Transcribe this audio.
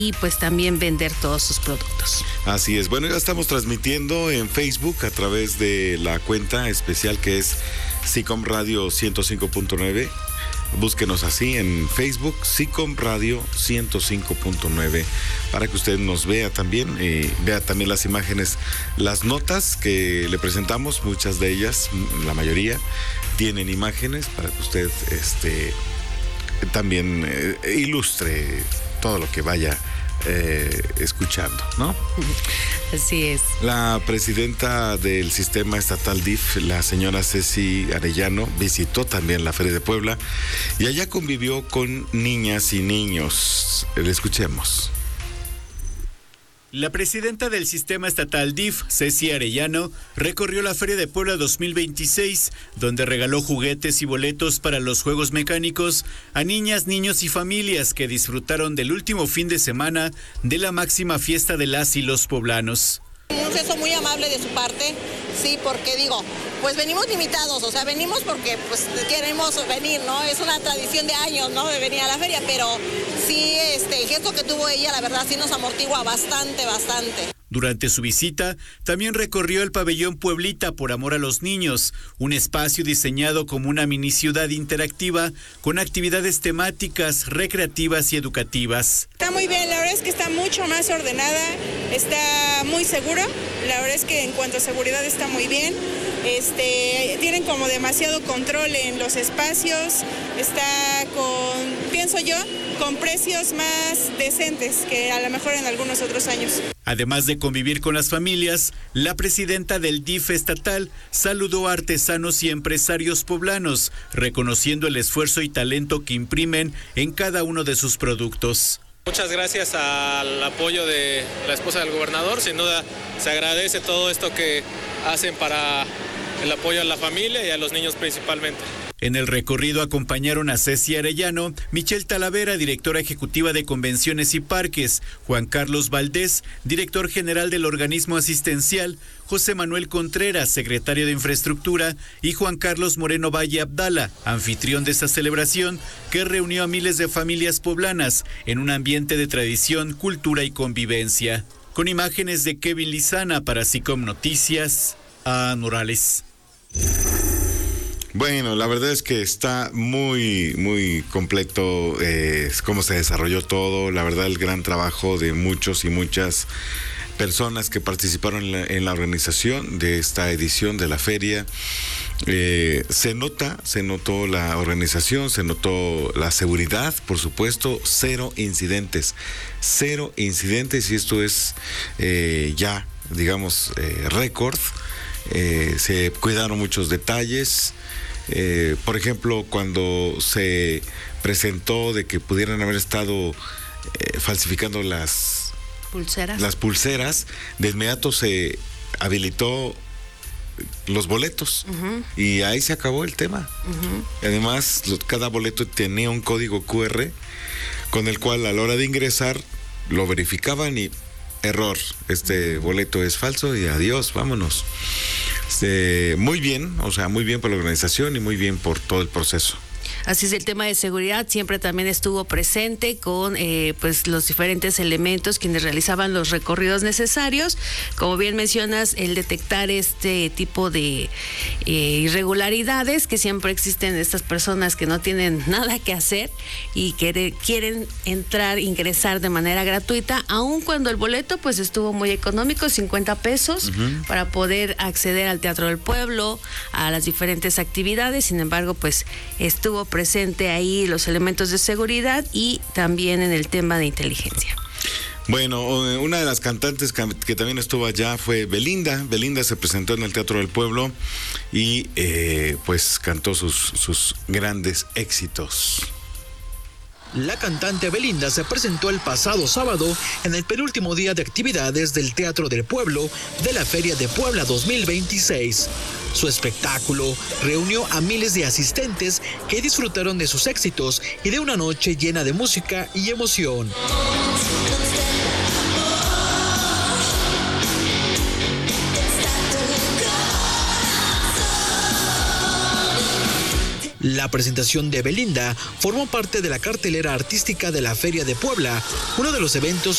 y pues también vender todos sus productos. Así es. Bueno, ya estamos transmitiendo en Facebook a través de la cuenta especial que es SICOM Radio 105.9. Búsquenos así en Facebook, SICOM Radio 105.9, para que usted nos vea también, vea también las imágenes, las notas que le presentamos, muchas de ellas, la mayoría, tienen imágenes para que usted también ilustre todo lo que vaya escuchando, ¿no? Así es. La presidenta del sistema estatal DIF, la señora Ceci Arellano, visitó también la Feria de Puebla y allá convivió con niñas y niños. Le escuchemos. La presidenta del sistema estatal DIF, Ceci Arellano, recorrió la Feria de Puebla 2026, donde regaló juguetes y boletos para los juegos mecánicos a niñas, niños y familias que disfrutaron del último fin de semana de la máxima fiesta de las y los poblanos. Un gesto muy amable de su parte, sí, porque pues venimos limitados, o sea, venimos porque pues queremos venir, ¿no? Es una tradición de años, ¿no? De venir a la feria, pero sí, el gesto que tuvo ella, la verdad, sí nos amortigua bastante. Durante su visita, también recorrió el pabellón Pueblita por amor a los niños, un espacio diseñado como una mini ciudad interactiva con actividades temáticas, recreativas y educativas. Está muy bien, la verdad es que está mucho más ordenada, está muy seguro, la verdad es que en cuanto a seguridad está muy bien. Tienen como demasiado control en los espacios, está pienso yo, con precios más decentes que a lo mejor en algunos otros años. Además de convivir con las familias, la presidenta del DIF estatal saludó a artesanos y empresarios poblanos, reconociendo el esfuerzo y talento que imprimen en cada uno de sus productos. Muchas gracias al apoyo de la esposa del gobernador, sin duda se agradece todo esto que hacen para el apoyo a la familia y a los niños principalmente. En el recorrido acompañaron a Ceci Arellano, Michelle Talavera, directora ejecutiva de Convenciones y Parques, Juan Carlos Valdés, director general del organismo asistencial, José Manuel Contreras, secretario de Infraestructura, y Juan Carlos Moreno Valle Abdala, anfitrión de esta celebración que reunió a miles de familias poblanas en un ambiente de tradición, cultura y convivencia. Con imágenes de Kevin Lizana para SICOM Noticias, a Morales. Bueno, la verdad es que está muy, muy completo cómo se desarrolló todo. La verdad, el gran trabajo de muchos y muchas personas que participaron en la organización de esta edición de la feria. Se notó la organización, se notó la seguridad, por supuesto, cero incidentes, y esto es ya, digamos, récord. Se cuidaron muchos detalles. Por ejemplo, cuando se presentó de que pudieran haber estado falsificando las pulseras, de inmediato se habilitó los boletos. Uh-huh. Y ahí se acabó el tema. Uh-huh. Además, cada boleto tenía un código QR con el cual a la hora de ingresar lo verificaban y error, boleto es falso y adiós, vámonos. Muy bien, muy bien por la organización y muy bien por todo el proceso. Así es, el tema de seguridad siempre también estuvo presente con pues los diferentes elementos quienes realizaban los recorridos necesarios. Como bien mencionas, el detectar este tipo de irregularidades que siempre existen de estas personas que no tienen nada que hacer y que quieren ingresar de manera gratuita, aun cuando el boleto pues estuvo muy económico, 50 pesos, uh-huh, para poder acceder al Teatro del Pueblo, a las diferentes actividades. Sin embargo, pues estuvo presente ahí los elementos de seguridad y también en el tema de inteligencia. Bueno, una de las cantantes que también estuvo allá fue Belinda. Belinda se presentó en el Teatro del Pueblo y pues cantó sus grandes éxitos. La cantante Belinda se presentó el pasado sábado en el penúltimo día de actividades del Teatro del Pueblo de la Feria de Puebla 2026. Su espectáculo reunió a miles de asistentes que disfrutaron de sus éxitos y de una noche llena de música y emoción. La presentación de Belinda formó parte de la cartelera artística de la Feria de Puebla, uno de los eventos